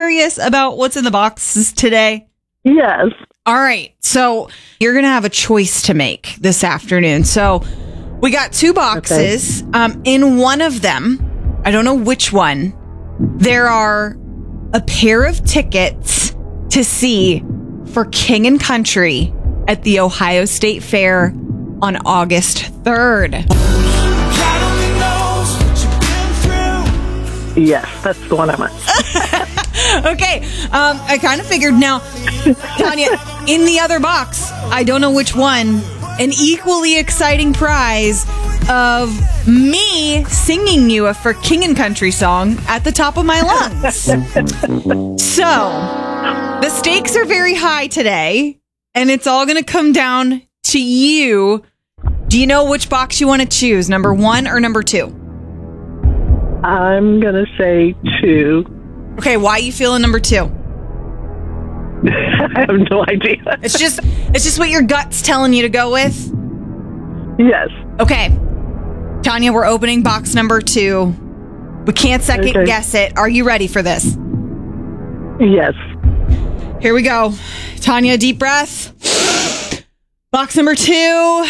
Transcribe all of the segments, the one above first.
curious about what's in the boxes today? Yes. All right. So you're going to have a choice to make this afternoon. So we got 2 boxes. Okay. In one of them, I don't know which one, there are a pair of tickets to see For King and Country at the Ohio State Fair on August 3rd. Yes, that's the one I want. Okay, I kind of figured. Now, Tanya, in the other box, I don't know which one, an equally exciting prize of me singing you a For King and Country song at the top of my lungs. So, the stakes are very high today, and it's all going to come down to you. Do you know which box you want to choose, number 1 or number 2? I'm going to say 2. Okay, why are you feeling number 2? I have no idea. It's just what your gut's telling you to go with? Yes. Okay. Tanya, we're opening box number 2. We can't second guess it. Are you ready for this? Yes. Here we go. Tanya, deep breath. Box number 2.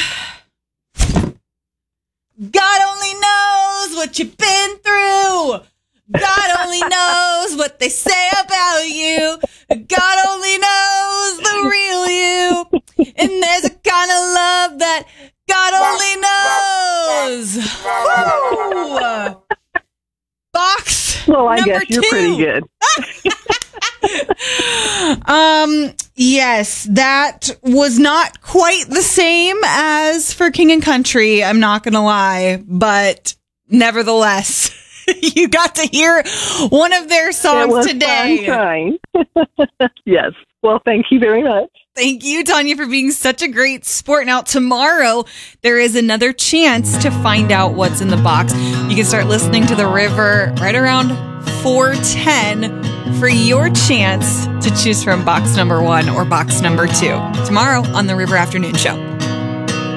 God only knows what you've been through. God only knows what they say about you. God only knows the real you. And there's a kind of love that God only knows. Woo! Box Well, I number guess you're 2. pretty good. Yes, that was not quite the same as For King and Country, I'm not going to lie, but nevertheless, you got to hear one of their songs today. Fun trying. Yes. Well, thank you very much. Thank you, Tanya, for being such a great sport. Now, tomorrow, there is another chance to find out what's in the box. You can start listening to The River right around 4:10 for your chance to choose from box number 1 or box number 2 tomorrow on The River Afternoon Show.